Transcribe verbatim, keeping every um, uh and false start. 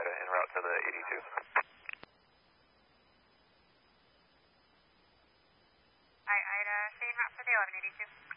en route to the eighty-two. I, Ida, stay en route for the eleven eighty-two.